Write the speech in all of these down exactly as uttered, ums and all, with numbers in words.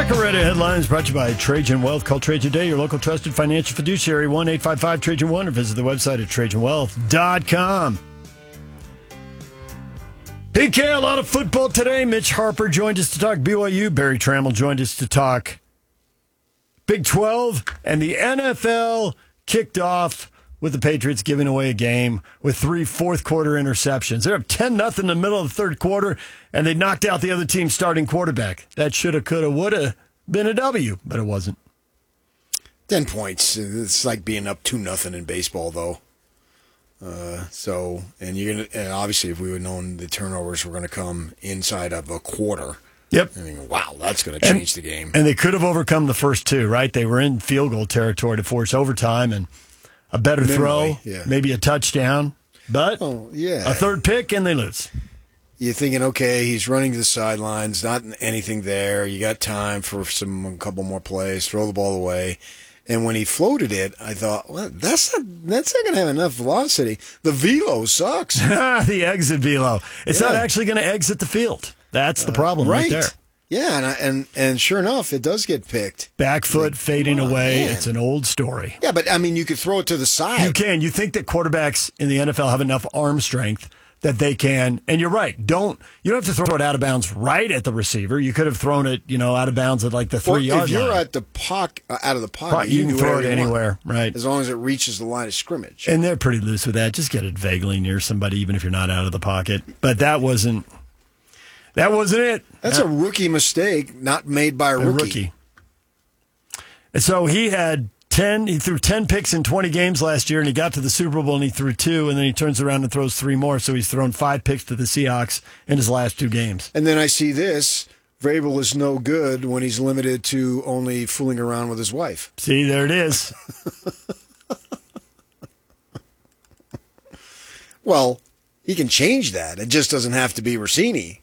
Chacarita Headlines brought to you by Trajan Wealth. Call Trajan today, your local trusted financial fiduciary, one eight five five Trajan one, or visit the website at trajan wealth dot com. P K, a lot of football today. Mitch Harper joined us to talk B Y U. Barry Trammell joined us to talk Big twelve. And the N F L kicked off with the Patriots giving away a game with three fourth-quarter interceptions. They're up ten nothing in the middle of the third quarter, and they knocked out the other team's starting quarterback. That shoulda, coulda, woulda been a W, but it wasn't. Ten points. It's like being up two nothing in baseball, though. Uh, so, and you're gonna, and obviously, if we would known the turnovers were going to come inside of a quarter. Yep. I mean, wow, that's going to change and, the game. And they could have overcome the first two, right? They were in field goal territory to force overtime, and a better Minimally, throw, yeah. maybe a touchdown, but oh, yeah. a third pick, and they lose. You're thinking, okay, he's running to the sidelines, not anything there. You got time for some a couple more plays, throw the ball away. And when he floated it, I thought, well, that's not that's not going to have enough velocity. The velo sucks. The exit velo. It's yeah. not actually going to exit the field. That's the problem uh, right. right there. Yeah, and, I, and and sure enough, it does get picked. Back foot like, fading oh, away. Man. It's an old story. Yeah, but I mean, you could throw it to the side. You can. You think that quarterbacks in the N F L have enough arm strength that they can, and you're right. Don't you don't have to throw it out of bounds right at the receiver. You could have thrown it, you know, out of bounds at like the three well, yard line. If you're at the poc- uh, out of the pocket, you, you can can throw it you anywhere, want, right? As long as it reaches the line of scrimmage. And they're pretty loose with that. Just get it vaguely near somebody, even if you're not out of the pocket. But that wasn't. That wasn't it. That's a rookie mistake, not made by a, a rookie. rookie. And so he had ten. He threw ten picks in twenty games last year, and he got to the Super Bowl and he threw two, and then he turns around and throws three more. So he's thrown five picks to the Seahawks in his last two games. And then I see this. Vrabel is no good when he's limited to only fooling around with his wife. See, there it is. Well, he can change that. It just doesn't have to be Rossini.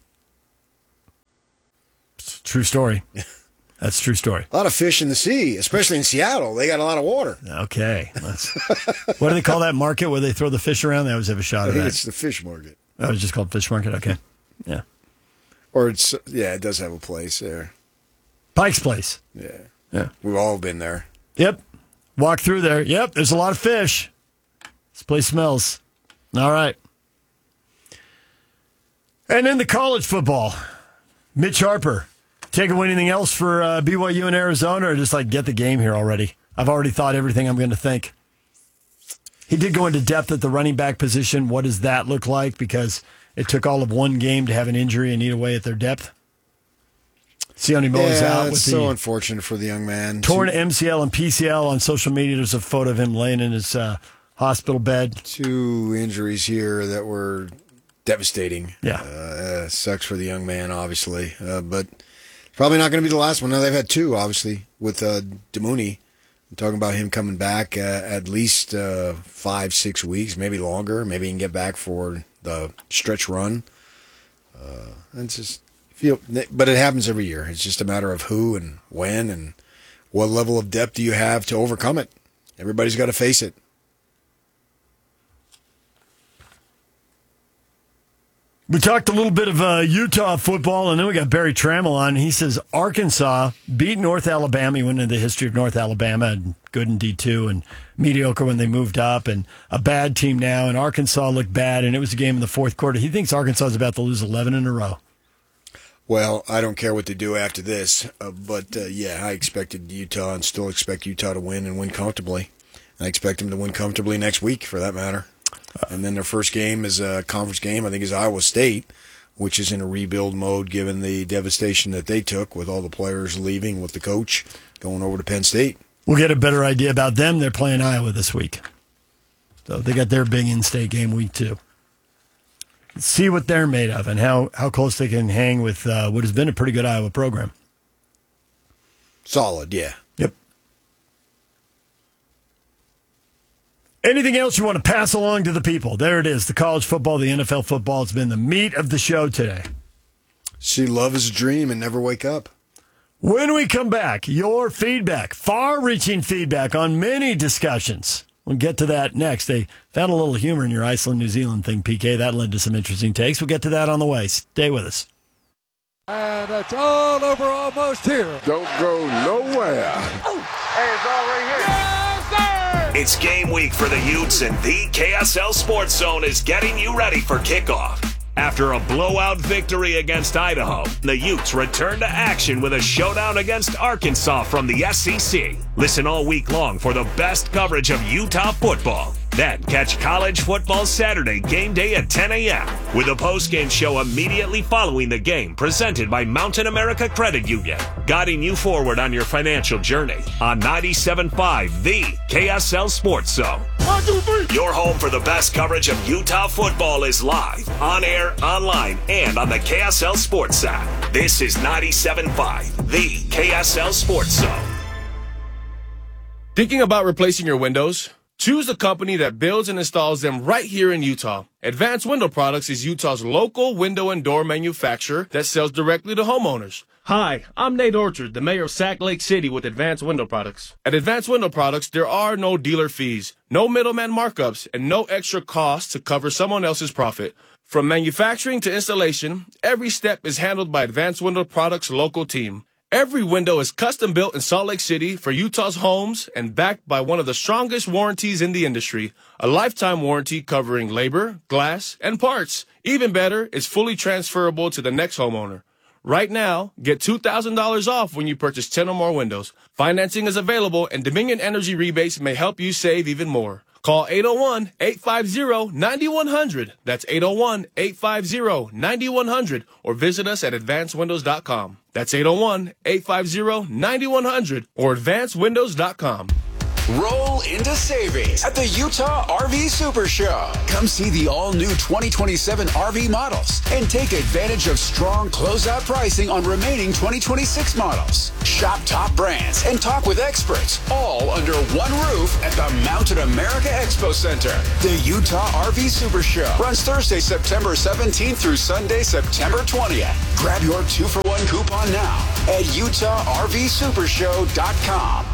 True story. That's a true story. A lot of fish in the sea, especially in Seattle. They got a lot of water. Okay. Let's, what do they call that market where they throw the fish around? They always have a shot I of think that. it's the fish market. Oh, it's just called fish market? Okay. Yeah. Or it's, yeah, it does have a place there. Pike's Place. Yeah. Yeah. We've all been there. Yep. Walk through there. Yep. There's a lot of fish. This place smells. All right. And then the college football. Mitch Harper. Take away anything else for uh, B Y U in Arizona, or just like get the game here already? I've already thought everything I'm going to think. He did go into depth at the running back position. What does that look like? Because it took all of one game to have an injury and eat away at their depth. Sione Mo's yeah, out with it's the so unfortunate for the young man. torn two, M C L and P C L on social media. There's a photo of him laying in his uh, hospital bed. Two injuries here that were devastating. Yeah. Uh, uh, sucks for the young man, obviously. Uh, but probably not going to be the last one. Now, they've had two, obviously, with uh, Demooney. I'm talking about him coming back uh, at least uh, five, six weeks, maybe longer. Maybe he can get back for the stretch run. Uh, it's just feel, but it happens every year. It's just a matter of who and when and what level of depth do you have to overcome it. Everybody's got to face it. We talked a little bit of uh, Utah football, and then we got Barry Trammell on. He says Arkansas beat North Alabama. He went into the history of North Alabama, and good in D two, and mediocre when they moved up, and a bad team now. And Arkansas looked bad, and it was a game in the fourth quarter. He thinks Arkansas is about to lose eleven in a row. Well, I don't care what they do after this, uh, but uh, yeah, I expected Utah and still expect Utah to win and win comfortably. I expect them to win comfortably next week, for that matter. And then their first game is a conference game, I think, is Iowa State, which is in a rebuild mode given the devastation that they took with all the players leaving, with the coach going over to Penn State. We'll get a better idea about them. They're playing Iowa this week. So they got their big in-state game week two. See what they're made of and how, how close they can hang with uh, what has been a pretty good Iowa program. Solid, yeah. Yep. Anything else you want to pass along to the people? There it is. The college football, the N F L football. It's been the meat of the show today. See, love is a dream and never wake up. When we come back, your feedback, far-reaching feedback on many discussions. We'll get to that next. They found a little humor in your Iceland, New Zealand thing, P K. That led to some interesting takes. We'll get to that on the way. Stay with us. And it's all over almost here. Don't go nowhere. Oh. Hey, it's all right here. Yes, sir! It's game week for the Utes, and the K S L Sports Zone is getting you ready for kickoff. After a blowout victory against Idaho, the Utes return to action with a showdown against Arkansas from the S E C. Listen all week long for the best coverage of Utah football. Then catch College Football Saturday game day at ten a.m. with a post-game show immediately following the game presented by Mountain America Credit Union, guiding you forward on your financial journey on ninety-seven point five, the K S L Sports Zone. One, two, three. Your home for the best coverage of Utah football is live, on air, online, and on the K S L Sports app. This is ninety-seven point five, the K S L Sports Zone. Thinking about replacing your windows? Choose a company that builds and installs them right here in Utah. Advanced Window Products is Utah's local window and door manufacturer that sells directly to homeowners. Hi, I'm Nate Orchard, the mayor of Sac Lake City with Advanced Window Products. At Advanced Window Products, there are no dealer fees, no middleman markups, and no extra costs to cover someone else's profit. From manufacturing to installation, every step is handled by Advanced Window Products' local team. Every window is custom built in Salt Lake City for Utah's homes and backed by one of the strongest warranties in the industry, a lifetime warranty covering labor, glass, and parts. Even better, it's fully transferable to the next homeowner. Right now, get two thousand dollars off when you purchase ten or more windows. Financing is available, and Dominion Energy rebates may help you save even more. Call eight oh one, eight five zero, nine one zero zero. That's eight oh one, eight five zero, nine one zero zero. Or visit us at advanced windows dot com. That's eight oh one, eight five zero, nine one zero zero or advanced windows dot com. Roll into savings at the Utah R V Super Show. Come see the all-new twenty twenty-seven R V models and take advantage of strong closeout pricing on remaining twenty twenty-six models. Shop top brands and talk with experts, all under one roof at the Mountain America Expo Center. The Utah R V Super Show runs Thursday, September seventeenth through Sunday, September twentieth. Grab your two-for-one coupon now at utah r v super show dot com.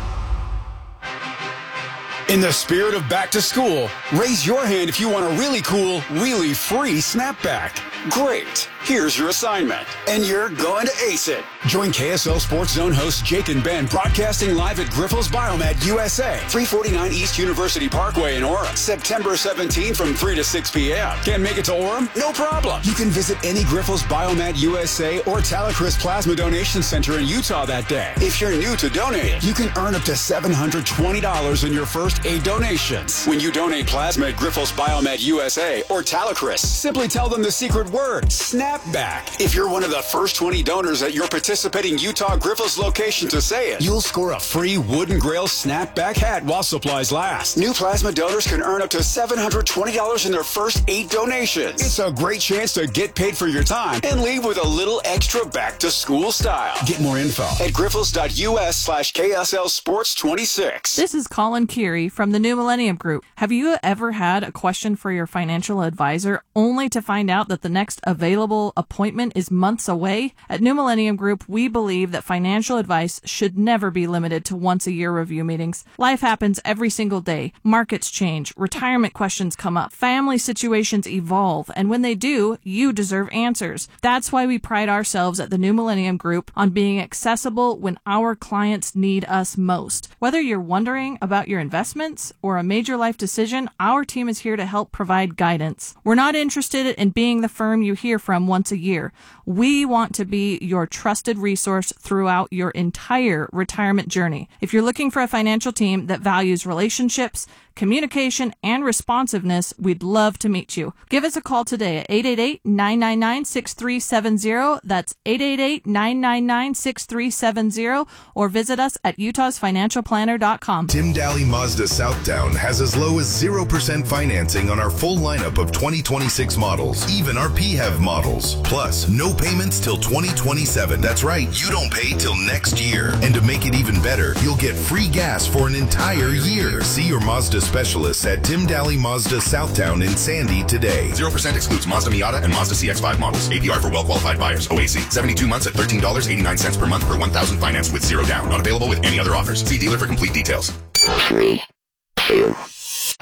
In the spirit of back to school, raise your hand if you want a really cool, really free snapback. Great. Here's your assignment, and you're going to ace it. Join K S L Sports Zone hosts Jake and Ben broadcasting live at Grifols Biomed U S A, three forty-nine East University Parkway in Orem, September seventeenth from three to six p.m. Can't make it to Orem? No problem. You can visit any Grifols Biomed U S A or Talacris Plasma Donation Center in Utah that day. If you're new to donating, you can earn up to seven hundred twenty dollars in your first eight donations. When you donate plasma at Grifols Biomed U S A or Talacris, simply tell them the secret word, snapback. If you're one of the first twenty donors at your participating Utah Grifols location to say it, you'll score a free Wooden Grail snapback hat while supplies last. New plasma donors can earn up to seven hundred twenty dollars in their first eight donations. It's a great chance to get paid for your time and leave with a little extra back to school style. Get more info at grifols.us slash KSL Sports 26. This is Colin Keary from the New Millennium Group. Have you ever had a question for your financial advisor only to find out that the next available appointment is months away? At New Millennium Group, we believe that financial advice should never be limited to once a year review meetings. Life happens every single day. Markets change, retirement questions come up, family situations evolve, and when they do, you deserve answers. That's why we pride ourselves at the New Millennium Group on being accessible when our clients need us most. Whether you're wondering about your investments or a major life decision, our team is here to help provide guidance. We're not interested in being the firm you hear from once a year. We want to be your trusted resource throughout your entire retirement journey. If you're looking for a financial team that values relationships, communication, and responsiveness, we'd love to meet you. Give us a call today at eight eight eight, nine nine nine, six three seven zero. That's eight eight eight, nine nine nine, six three seven zero, or visit us at utahs financial planner dot com. Tim Daly Mazda Southtown has as low as zero percent financing on our full lineup of twenty twenty-six models, even our P H E V models. Plus, no payments till twenty twenty-seven. That's right, you don't pay till next year. And to make it even better, you'll get free gas for an entire year. See your Mazda specialists at Tim Daly Mazda Southtown in Sandy today. zero percent excludes Mazda Miata and Mazda C X five models. A P R for well-qualified buyers. O A C. seventy-two months at thirteen dollars and eighty-nine cents per month per one thousand financed with zero down. Not available with any other offers. See dealer for complete details. Three, two,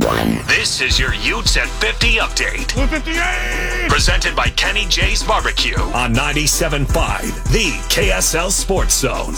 one. This is your Utes at fifty update. fifty-eight! Presented by Kenny J's Barbecue on ninety-seven point five, the K S L Sports Zone.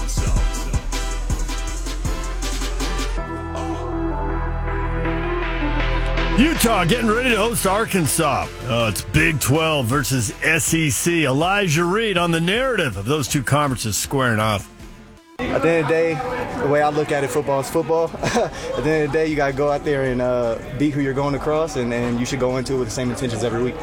Utah getting ready to host Arkansas. Oh, it's Big twelve versus S E C. Elijah Reed on the narrative of those two conferences squaring off. At the end of the day, the way I look at it, football is football. At the end of the day, you got to go out there and uh, beat who you're going across, and, and you should go into it with the same intentions every week.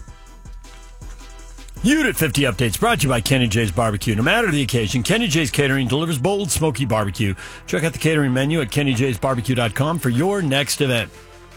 Ute at fifty updates brought to you by Kenny J's Barbecue. No matter the occasion, Kenny J's Catering delivers bold, smoky barbecue. Check out the catering menu at kenny j's barbecue dot com for your next event.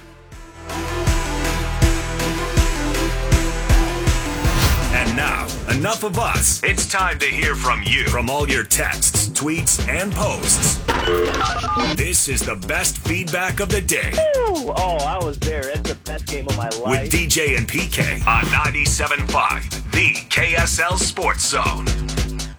And now, enough of us. It's time to hear from you. From all your texts, tweets, and posts. This is the best feedback of the day. Ooh, oh, I was there. It's the best game of my life. With D J and P K on ninety-seven point five, the K S L Sports Zone.